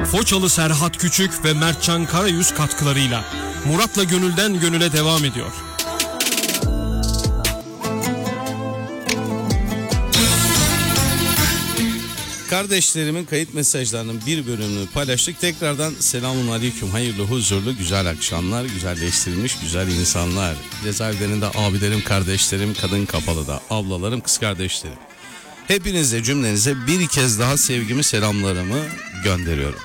Foçalı Serhat Küçük ve Mertcan Karayüz katkılarıyla Murat'la Gönülden Gönüle devam ediyor. Kardeşlerimin kayıt mesajlarının bir bölümünü paylaştık. Tekrardan selamun aleyküm, hayırlı, huzurlu, güzel akşamlar, güzelleştirilmiş güzel insanlar. Cezaevlerinde abilerim, kardeşlerim, kadın kapalıda ablalarım, kız kardeşlerim. Hepinize, cümlenize bir kez daha sevgimi, selamlarımı gönderiyorum.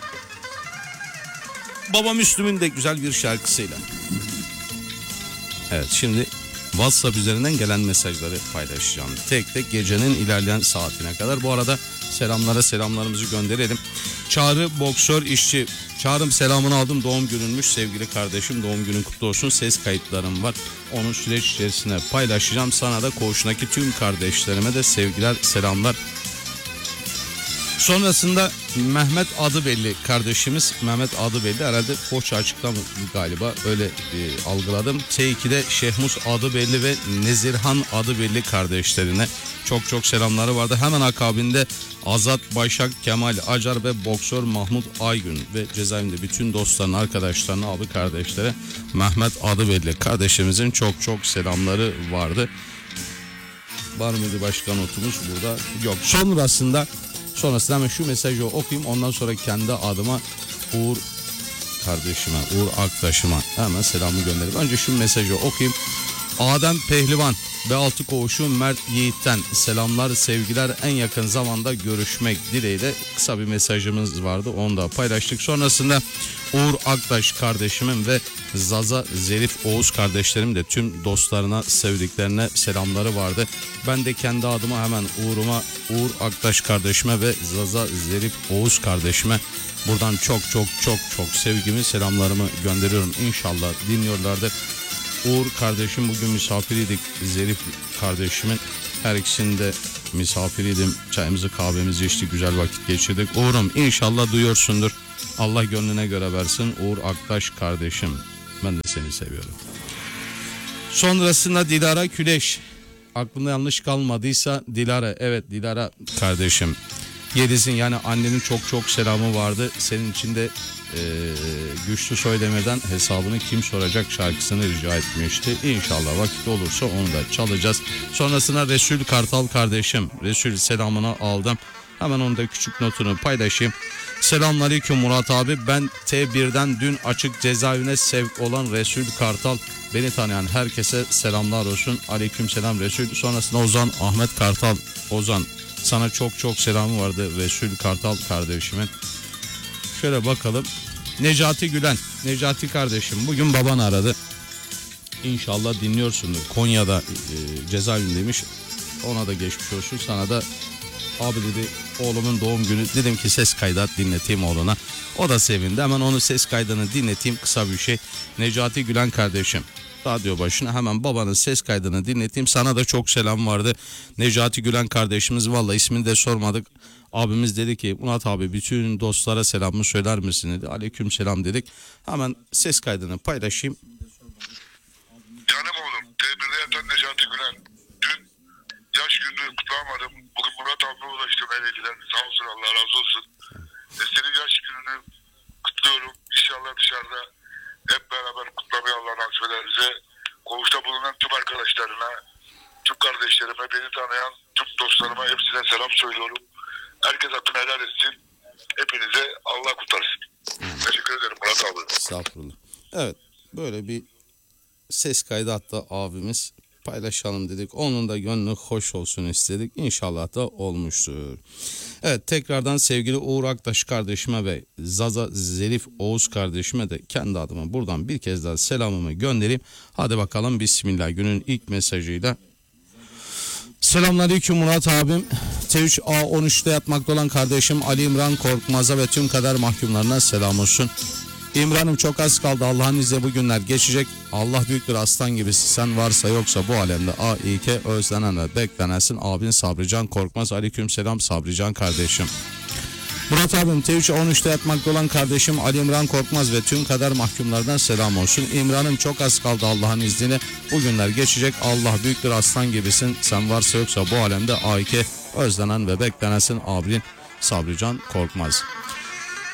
Baba Müslüm'ün de güzel bir şarkısıyla. Evet, şimdi WhatsApp üzerinden gelen mesajları paylaşacağım. Tek tek gecenin ilerleyen saatine kadar. Bu arada selamlarımızı gönderelim. Çağrı boksör işçi. Çağrım, selamını aldım, doğum gününmüş sevgili kardeşim, doğum günün kutlu olsun. Ses kayıtlarım var, onu süreç içerisinde paylaşacağım. Sana da koğuştaki tüm kardeşlerime de sevgiler, selamlar. Sonrasında Mehmet adı belli kardeşimiz, Mehmet adı belli herhalde Foça açıklama galiba, öyle algıladım. T2'de Şehmus adı belli ve Nezirhan adı belli kardeşlerine çok selamları vardı. Hemen akabinde Azat, Başak, Kemal Acar ve boksör Mahmut Aygün ve cezaevinde bütün dostlarına, arkadaşlarına, abi kardeşlere Mehmet adı belli kardeşimizin çok selamları vardı. Var mıydı başka notumuz burada? Yok. Sonrasında hemen şu mesajı okuyayım, ondan sonra kendi adıma Uğur kardeşime, Uğur arkadaşıma hemen selamı göndereyim. Önce şu mesajı okuyayım. Adem Pehlivan ve altı koğuşu Mert Yiğit'ten selamlar, sevgiler, en yakın zamanda görüşmek dileğiyle kısa bir mesajımız vardı, onu da paylaştık. Sonrasında Uğur Aktaş kardeşimin ve Zaza Zerif Oğuz kardeşlerim de tüm dostlarına, sevdiklerine selamları vardı. Ben de kendi adıma hemen Uğur Aktaş kardeşime ve Zaza Zerif Oğuz kardeşime buradan çok sevgimi, selamlarımı gönderiyorum. İnşallah dinliyorlardır. Uğur kardeşim bugün misafiriydik, Zerif kardeşimin, her ikisinin de misafiriydim. Çayımızı kahvemizi içtik, güzel vakit geçirdik. Uğur'um, inşallah duyuyorsundur. Allah gönlüne göre versin Uğur Aktaş kardeşim. Ben de seni seviyorum. Sonrasında Dilara Küleş. Aklımda yanlış kalmadıysa Dilara, evet Dilara kardeşim. Yeliz'in, yani annenin çok selamı vardı. Senin için de güçlü söylemeden hesabını kim soracak şarkısını rica etmişti. İnşallah vakit olursa onu da çalacağız. Sonrasında Resul Kartal kardeşim. Resul, selamını aldım. Hemen onun da küçük notunu paylaşayım. Selamünaleyküm Murat abi. Ben T1'den dün açık cezaevine sevk olan Resul Kartal. Beni tanıyan herkese selamlar olsun. Aleyküm selam Resul. Sonrasında Ozan Ahmet Kartal. Ozan, sana çok selamı vardı Resul Kartal kardeşimin. Şöyle bakalım. Necati Gülen. Necati kardeşim, bugün baban aradı. İnşallah dinliyorsundur. Konya'da cezaevindeymiş. Ona da geçmiş olsun. Sana da abi dedi, oğlumun doğum günü. Dedim ki ses kaydı dinleteyim oğluna. O da sevindi. Hemen onu ses kaydını dinleteyim, kısa bir şey. Necati Gülen kardeşim, radyo başına hemen babanın ses kaydını dinleteyim. Sana da çok selam vardı Necati Gülen kardeşimiz. Vallahi ismini de sormadık. Abimiz dedi ki Murat abi bütün dostlara selamını söyler misin dedi. Aleyküm selam dedik. Hemen ses kaydını paylaşayım. Canım oğlum, T1'de yatan Necati Gülen. Dün yaş gününü kutlamadım. Bugün Murat abime ulaştım Ereğli'den. Sağ olsun, Allah razı olsun. Senin yaş gününü kutluyorum. İnşallah dışarıda hep beraber kutlamayı Allah nasip eder bize. Koğuşta bulunan tüm arkadaşlarına, tüm kardeşlerime, beni tanıyan tüm dostlarıma hepsine selam söylüyorum. Herkes hakkını helal etsin. Hepinize Allah kurtarsın. Teşekkür ederim Murat abi. Estağfurullah. Evet, böyle bir ses kaydı hatta abimiz, paylaşalım dedik. Onun da gönlü hoş olsun istedik. İnşallah da olmuştur. Evet, tekrardan sevgili Uğur Aktaş kardeşime ve Zaza Zerif Oğuz kardeşime de kendi adıma buradan bir kez daha selamımı göndereyim. Hadi bakalım bismillah, günün ilk mesajıyla. Selamünaleyküm Murat abim. T3A13'te yatmakta olan kardeşim Ali İmran Korkmaz'a ve tüm kader mahkumlarına selam olsun. İmran'ım, çok az kaldı, Allah'ın izniyle bu günler geçecek. Allah büyüktür, aslan gibisi sen varsa yoksa bu alemde A.İ.K. özlenen ve beklenesin abin Sabrican Korkmaz. Aleyküm selam Sabrican kardeşim. Murat abim, T3A13'te yatmakta olan kardeşim Ali İmran Korkmaz ve tüm kader mahkumlardan selam olsun. İmran'ım, çok az kaldı, Allah'ın izniyle bu günler geçecek. Allah büyüktür, aslan gibisin sen varsa yoksa bu alemde A.İ.K. özlenen ve beklenesin abin Sabrican Korkmaz.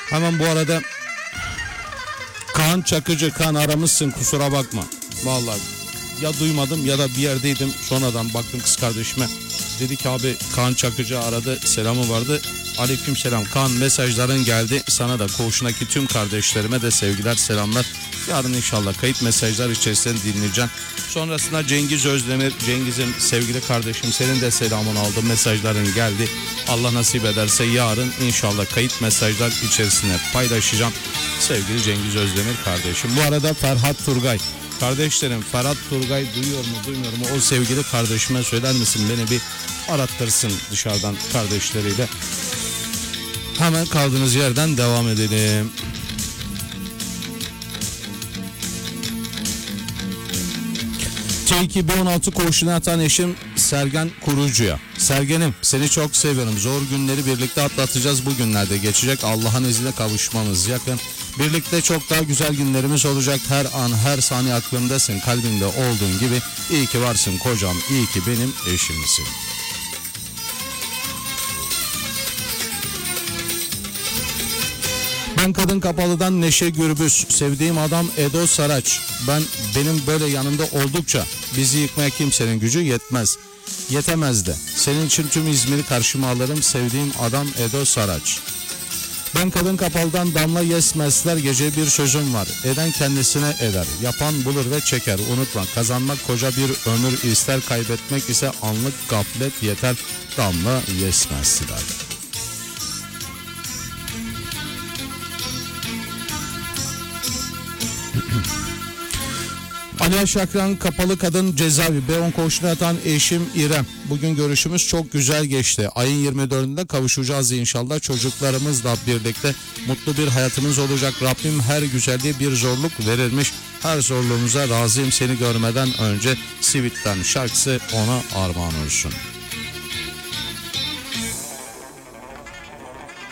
Hemen bu arada Kaan Çakıcı, Kaan aramışsın, kusura bakma. Vallahi ya duymadım ya da bir yerdeydim, sonradan baktım kız kardeşime. Dedi ki abi Kaan Çakıcı aradı, selamı vardı. Aleyküm selam Kaan, mesajların geldi. Sana da koğuşundaki tüm kardeşlerime de sevgiler, selamlar. Yarın inşallah kayıt mesajlar içerisinde dinleyeceğim. Sonrasında Cengiz Özdemir, Cengiz'im sevgili kardeşim, senin de selamını aldım, mesajların geldi. Allah nasip ederse yarın inşallah kayıt mesajlar içerisinde paylaşacağım. Sevgili Cengiz Özdemir kardeşim. Bu arada Ferhat Turgay. Kardeşlerim, Ferhat Turgay duyuyor mu duymuyor mu? O sevgili kardeşime söyler misin, beni bir arattırsın dışarıdan kardeşleriyle. Hemen kaldığınız yerden devam edelim. T2 B16 koğuşuna atan eşim Sergen Kurucu'ya. Sergen'im, seni çok seviyorum. Zor günleri birlikte atlatacağız. Bu günlerde geçecek. Allah'ın izniyle kavuşmamız yakın. Birlikte çok daha güzel günlerimiz olacak. Her an, her saniye aklımdasın. Kalbimde olduğun gibi. İyi ki varsın kocam. İyi ki benim eşimsin. Ben Kadın Kapalı'dan Neşe Gürbüz. Sevdiğim adam Edo Saraç. Benim böyle yanımda oldukça bizi yıkmaya kimsenin gücü yetmez. Yetemez de. Senin için tüm İzmir'i karşıma alırım. Sevdiğim adam Edo Saraç. Ben Kadın Kapalı'dan Damla Yesmezler. Gece bir sözüm var. Eden kendisine eder. Yapan bulur ve çeker. Unutma, kazanmak koca bir ömür ister. Kaybetmek ise anlık gaflet yeter. Damla Yesmezler. Ali Şakran Kapalı Kadın Cezaevi B10 koğuşuna yatan eşim İrem. Bugün görüşümüz çok güzel geçti. Ayın 24'ünde kavuşacağız inşallah. Çocuklarımızla birlikte mutlu bir hayatımız olacak. Rabbim her güzelliğe bir zorluk verirmiş. Her zorluğumuza razıyım, seni görmeden önce. Sivit'ten şarkısı ona armağan olsun.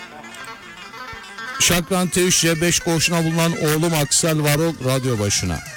Şakran T3 C5 koğuşuna bulunan oğlum Aksel Varol radyo başına.